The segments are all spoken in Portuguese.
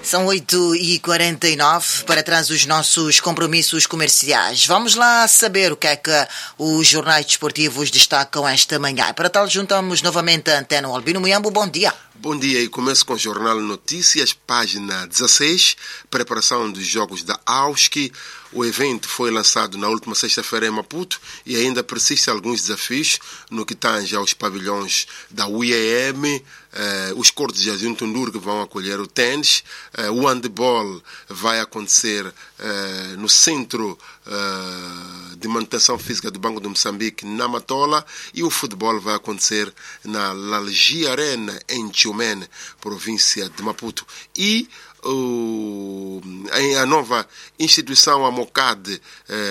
São 8h49 para trás os nossos compromissos comerciais. Vamos lá saber o que é que os jornais desportivos destacam esta manhã. Para tal, juntamos novamente a Antena Albino Muyambo. Bom dia. Bom dia e começo com o Jornal Notícias, página 16, preparação dos Jogos da AUSC. O evento foi lançado na última sexta-feira em Maputo e ainda persistem alguns desafios no que tange aos pavilhões da UEM, os cortes de Jardim Tundur que vão acolher o ténis, o handball vai acontecer no Centro de Manutenção Física do Banco de Moçambique, na Matola, e o futebol vai acontecer na Lalji Arena, em Tchumene, província de Maputo. E a nova instituição, a MOCAD,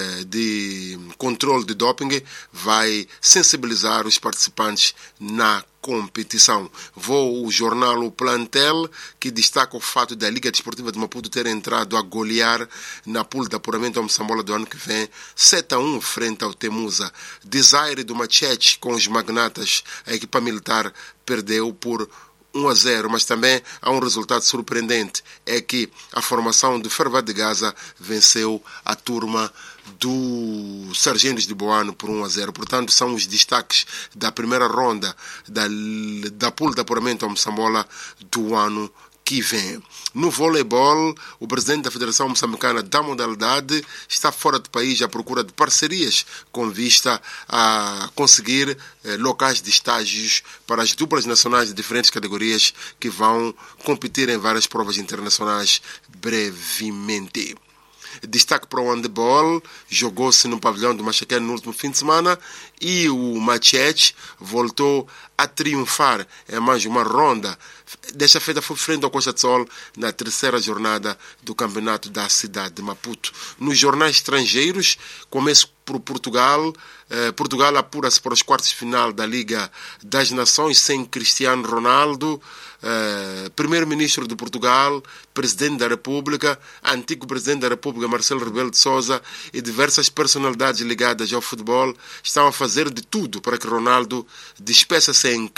de controle de doping, vai sensibilizar os participantes na competição. O jornal O Plantel, que destaca o fato da Liga Desportiva de Maputo ter entrado a golear na pool de apuramento ao Moçambola do ano que vem, 7-1 frente ao Temusa. Desire do Machete com os magnatas, a equipa militar perdeu por 1-0, mas também há um resultado surpreendente, é que a formação de Ferva de Gaza venceu a turma do Sargentos de Boano por 1-0. Portanto, são os destaques da primeira ronda da pool de apuramento ao Moçambola do ano que vem. No voleibol, o presidente da Federação Moçambicana da modalidade está fora do país à procura de parcerias com vista a conseguir locais de estágios para as duplas nacionais de diferentes categorias que vão competir em várias provas internacionais brevemente. Destaque para o handball, jogou-se no pavilhão do Machaquén no último fim de semana e o Machete voltou a triunfar em mais uma ronda. Desta feita foi frente ao Costa de Sol na terceira jornada do campeonato da cidade de Maputo. Nos jornais estrangeiros, começo por Portugal. Portugal apura-se para os quartos de final da Liga das Nações sem Cristiano Ronaldo. Primeiro-ministro de Portugal, presidente da República, antigo presidente da República Marcelo Rebelo de Sousa e diversas personalidades ligadas ao futebol estão a fazer de tudo para que Ronaldo despeça-se em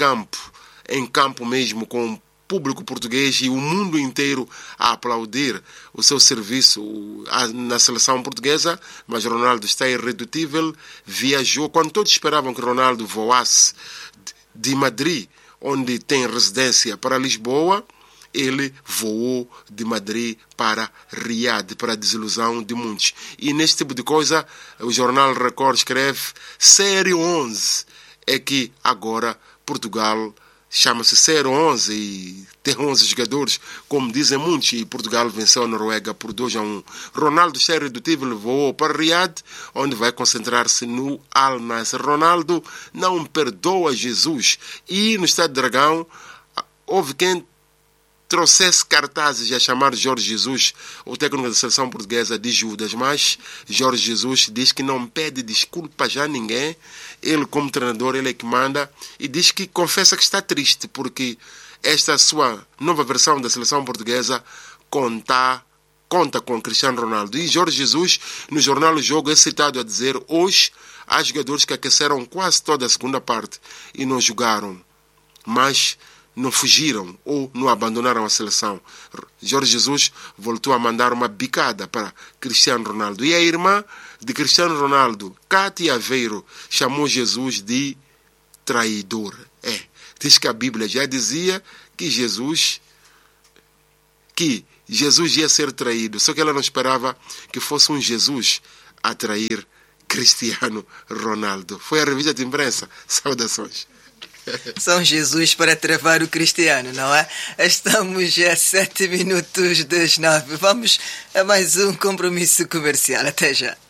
campo mesmo, com o público português e o mundo inteiro a aplaudir o seu serviço na seleção portuguesa. Mas Ronaldo está irredutível, viajou quando todos esperavam que Ronaldo voasse de Madrid, onde tem residência, para Lisboa. Ele voou de Madrid para Riad, para a desilusão de muitos. E neste tipo de coisa, o jornal Record escreve: Sério 11 é que agora Portugal chama-se Sério 11 e tem 11 jogadores, como dizem muitos, e Portugal venceu a Noruega por 2-1. Ronaldo está irredutível, voou para Riad, onde vai concentrar-se no Al Nassr. Ronaldo não perdoa Jesus. E no Estádio de Dragão houve quem trouxesse cartazes a chamar Jorge Jesus, o técnico da seleção portuguesa, de Judas, mas Jorge Jesus diz que não pede desculpas a ninguém. Ele, como treinador, ele é que manda, e diz que confessa que está triste porque esta sua nova versão da seleção portuguesa conta com Cristiano Ronaldo. E Jorge Jesus, no jornal O Jogo, é citado a dizer: hoje há jogadores que aqueceram quase toda a segunda parte e não jogaram, mas não fugiram ou não abandonaram a seleção. Jorge Jesus voltou a mandar uma bicada para Cristiano Ronaldo. E a irmã de Cristiano Ronaldo, Cátia Aveiro, chamou Jesus de traidor. Diz que a Bíblia já dizia que Jesus ia ser traído, só que ela não esperava que fosse um Jesus a trair Cristiano Ronaldo. Foi a revista de imprensa. Saudações. São Jesus para travar o Cristiano, não é? Estamos a 7 minutos das 9. Vamos a mais um compromisso comercial. Até já.